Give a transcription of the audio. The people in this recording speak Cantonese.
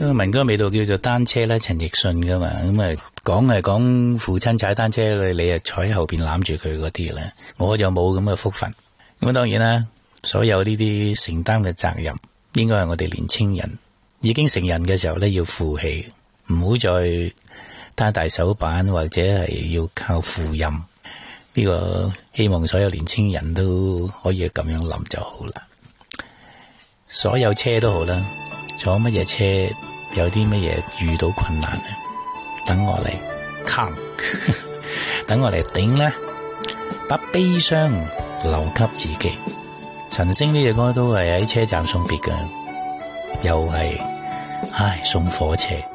民歌味道叫做單車咧，陳奕迅噶嘛，咁啊講係講父親踩單車，你啊坐喺後邊攬住佢嗰啲咧，我就冇咁嘅福分。咁當然啦，所有呢啲承擔嘅責任，應該係我哋年青人已經成人嘅時候咧，要負起，唔好再攤大手板或者係要靠父蔭。呢個希望所有年青人都可以咁樣諗就好啦。所有車都好啦，坐乜嘢車，有啲乜嘢遇到困難咧，等我嚟扛，等我嚟頂啦，把悲傷留給自己。陳星呢隻歌都係喺車站送別嘅，又係送火車。